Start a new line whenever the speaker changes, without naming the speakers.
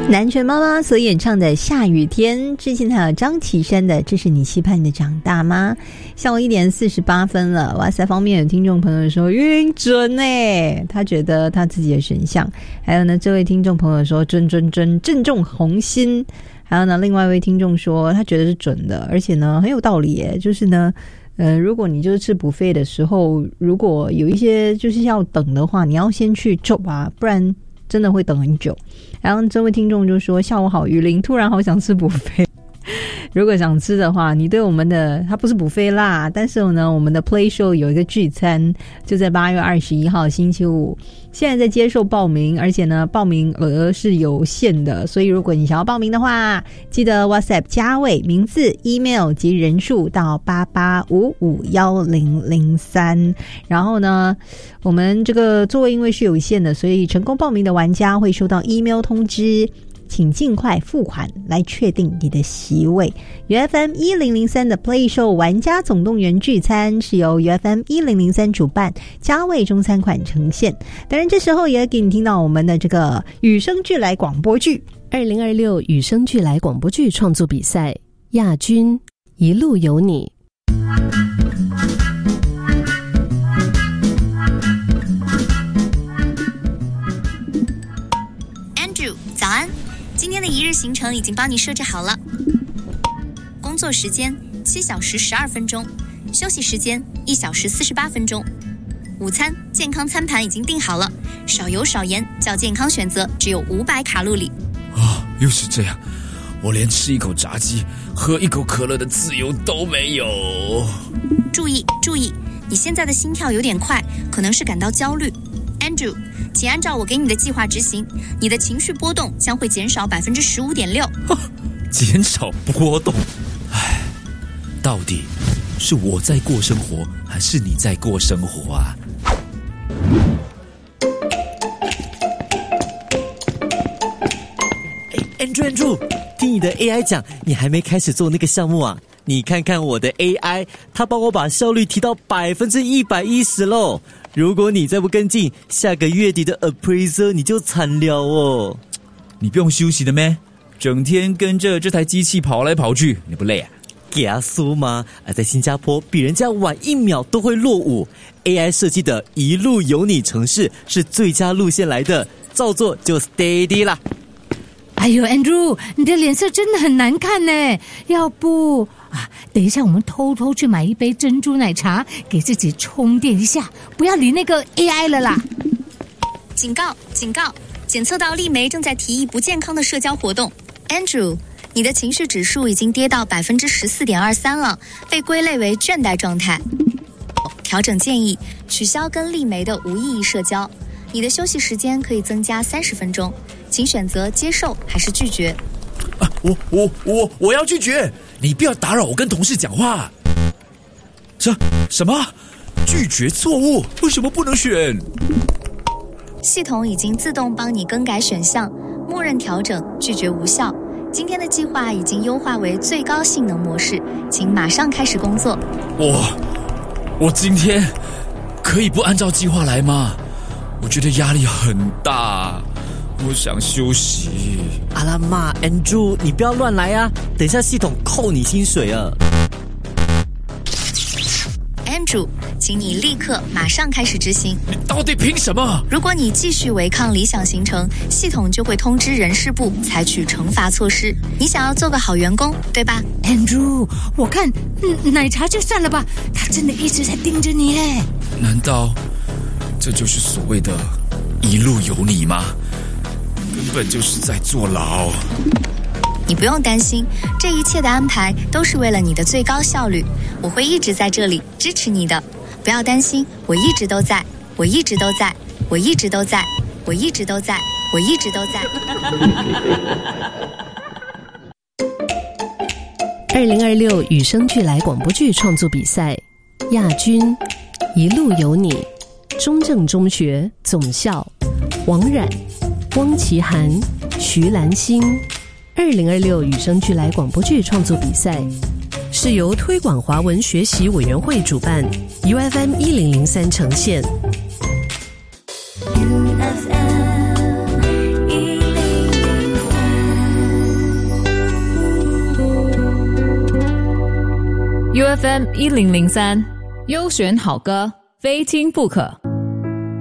南拳妈妈所演唱的《下雨天》，之前还有张启山的《这是你期盼的长大吗》。下午1点48分了，哇塞！方面有听众朋友说晕准欸，他觉得他自己的神像。还有呢，这位听众朋友说正中红心。还有呢，另外一位听众说他觉得是准的，而且呢很有道理耶，就是呢。如果你就是吃buffet的时候，如果有一些就是要等的话，你要先去走啊，不然真的会等很久。然后这位听众就说：“下午好，雨林，突然好想吃buffet。”如果想吃的话，你对我们的它不是buffet啦，但是呢，我们的 Play Show 有一个聚餐，就在8月21号星期五，现在在接受报名，而且呢，报名额是有限的，所以如果你想要报名的话，记得 WhatsApp 加位名字、email 及人数到88551003，然后呢，我们这个座位因为是有限的，所以成功报名的玩家会收到 email 通知。请尽快付款来确定你的席位。UFM 1003的 Play Show 玩家总动员聚餐是由 UFM 1003主办，嘉味中餐馆呈现。当然这时候也给你听到我们的这个与生俱来广播剧
2026与生俱来广播剧创作比赛亚军一路有你。
Andrew， 早安。今天的一日行程已经帮你设置好了。工作时间7小时12分钟，休息时间1小时48分钟。午餐健康餐盘已经订好了，少油少盐，较健康选择，只有500卡路里。
又是这样，我连吃一口炸鸡、喝一口可乐的自由都没有。
注意，你现在的心跳有点快，可能是感到焦虑。Andrew， 请按照我给你的计划执行，你的情绪波动将会减少15.6%。
减少波动？到底是我在过生活，还是你在过生活啊
？Andrew， 听你的 AI 讲，你还没开始做那个项目啊？你看看我的 AI， 它帮我把效率提到110%咯。如果你再不跟进，下个月底的 appraiser 你就惨了哦。
你不用休息的咩？整天跟着这台机器跑来跑去，你不累啊？
给他说嘛，在新加坡比人家晚1秒都会落伍。AI 设计的一路有你城市是最佳路线来的，照做就 steady 啦。
哎呦 Andrew， 你的脸色真的很难看呢，要不等一下我们偷偷去买一杯珍珠奶茶给自己充电一下，不要理那个 AI 了啦。
警告，检测到丽梅正在提议不健康的社交活动。 Andrew， 你的情绪指数已经跌到 14.23% 了，被归类为倦怠状态。调整建议，取消跟丽梅的无意义社交，你的休息时间可以增加30分钟，请选择接受还是拒绝。
我要拒绝，你不要打扰我跟同事讲话。什么？拒绝错误？为什么不能选？
系统已经自动帮你更改选项，默认调整拒绝无效。今天的计划已经优化为最高性能模式，请马上开始工作。
我今天可以不按照计划来吗？我觉得压力很大，我想休息。
阿拉妈 Andrew， 你不要乱来啊，等一下系统扣你薪水啊。
Andrew， 请你立刻马上开始执行。
你到底凭什么？
如果你继续违抗理想行程，系统就会通知人事部采取惩罚措施。你想要做个好员工，对吧
Andrew， 我看奶茶就算了吧，他真的一直在盯着你耶。
难道这就是所谓的一路有你吗？根本就是在坐牢。
你不用担心，这一切的安排都是为了你的最高效率，我会一直在这里支持你的。不要担心，我一直都在
2026与生俱来广播剧创作比赛亚军一路有你，中正中学总校王冉、汪奇涵、徐兰心。2026与生俱来广播剧创作比赛是由推广华文学习委员会主办， UFM 1003呈现。
UFM 1003 UFM 1003，优选好歌，非听不可。